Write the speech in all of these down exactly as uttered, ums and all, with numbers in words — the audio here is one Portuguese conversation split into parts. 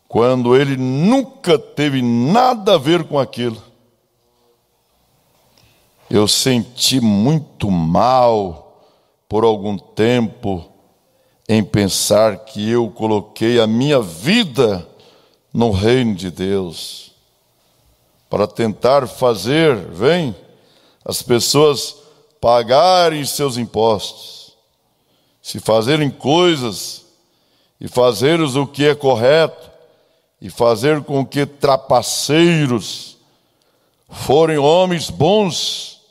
quando ele nunca teve nada a ver com aquilo. Eu senti muito mal por algum tempo em pensar que eu coloquei a minha vida no reino de Deus para tentar fazer, vem, as pessoas pagarem seus impostos, se fazerem coisas e fazerem o que é correto e fazer com que trapaceiros forem homens bons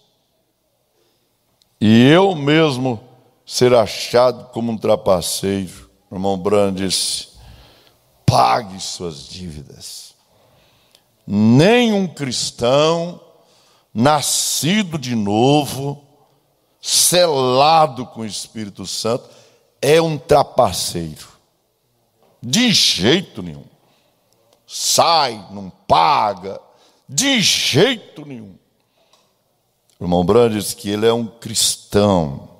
e eu mesmo ser achado como um trapaceiro. O irmão Branham disse: pague suas dívidas. Nenhum cristão nascido de novo, selado com o Espírito Santo, é um trapaceiro. De jeito nenhum. Sai, não paga, de jeito nenhum. O irmão Branham diz que ele é um cristão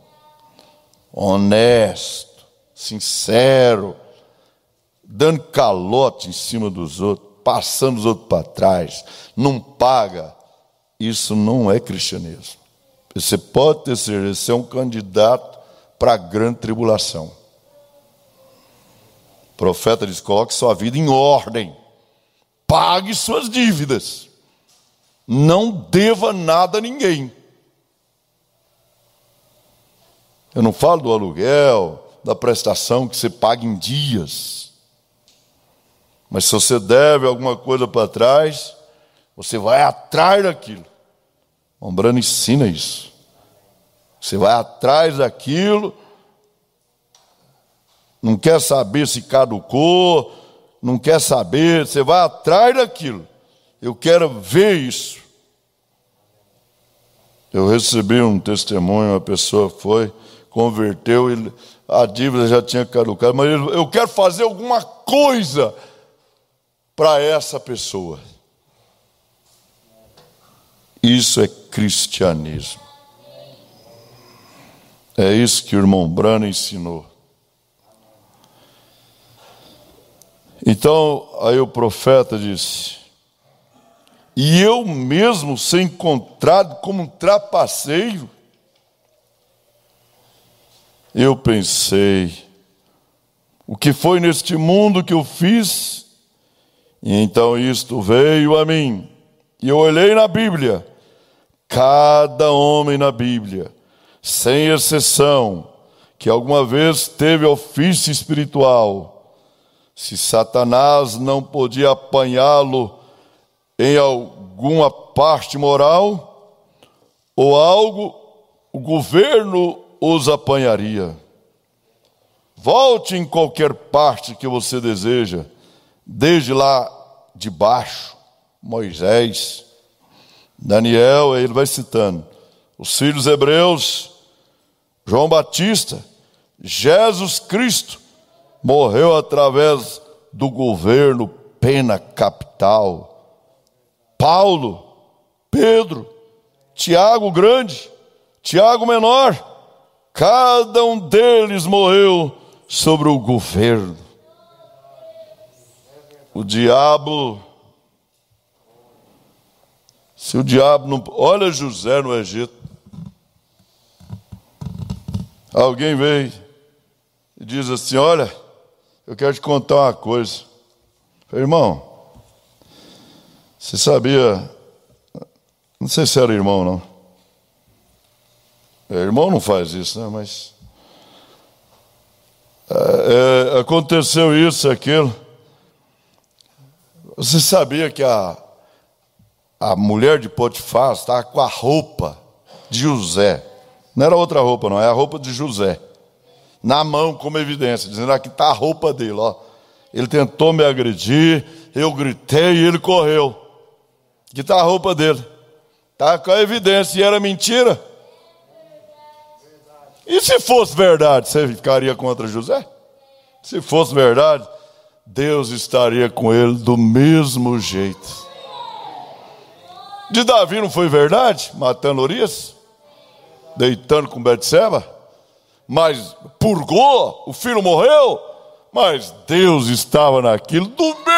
honesto, sincero, dando calote em cima dos outros, passando os outros para trás, não paga. Isso não é cristianismo. Você pode ter certeza, você é um candidato para a grande tribulação. O profeta diz: coloque sua vida em ordem, pague suas dívidas, não deva nada a ninguém. Eu não falo do aluguel, da prestação que você paga em dias. Mas se você deve alguma coisa para trás, você vai atrás daquilo. O Branham ensina isso. Você vai atrás daquilo, não quer saber se caducou, não quer saber, você vai atrás daquilo. Eu quero ver isso. Eu recebi um testemunho, uma pessoa foi, converteu, ele, a dívida já tinha caducado, mas ele, eu quero fazer alguma coisa para essa pessoa. Isso é cristianismo. É isso que o irmão Branham ensinou. Então, aí o profeta disse: e eu mesmo ser encontrado como um trapaceiro, eu pensei, o que foi neste mundo que eu fiz? E então isto veio a mim. E eu olhei na Bíblia, cada homem na Bíblia, sem exceção, que alguma vez teve ofício espiritual, se Satanás não podia apanhá-lo em alguma parte moral ou algo, o governo os apanharia. Volte em qualquer parte que você deseja, desde lá de baixo, Moisés, Daniel, ele vai citando, os filhos hebreus, João Batista, Jesus Cristo, morreu através do governo pena capital. Paulo, Pedro, Tiago grande, Tiago menor, cada um deles morreu sobre o governo. O diabo, se o diabo não... Olha José no Egito. Alguém veio e diz assim: olha, eu quero te contar uma coisa. Eu falei: irmão, você sabia... Não sei se era irmão, não. É, irmão não faz isso, né? Mas... É, é, aconteceu isso, aquilo. Você sabia que a, a mulher de Potifar estava com a roupa de José? Não era outra roupa, não. É a roupa de José. Na mão, como evidência. Dizendo: aqui está a roupa dele, ó. Ele tentou me agredir, eu gritei e ele correu. Aqui está a roupa dele. Está com a evidência. E era mentira? E se fosse verdade, você ficaria contra José? Se fosse verdade, Deus estaria com ele do mesmo jeito. De Davi não foi verdade? Matando Urias, deitando com Betseba, mas purgou, o filho morreu, mas Deus estava naquilo do mesmo